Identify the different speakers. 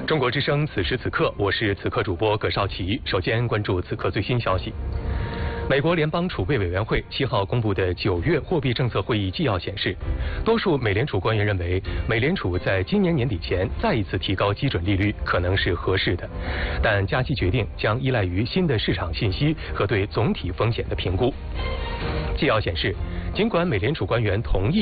Speaker 1: 中国之声，此时此刻，我是此刻主播葛绍奇。首先关注此刻最新消息。美国联邦储备委员会7号公布的9月货币政策会议纪要显示，多数美联储官员认为，美联储在今年年底前再一次提高基准利率可能是合适的，但加息决定将依赖于新的市场信息和对总体风险的评估。纪要显示，尽管美联储官员同意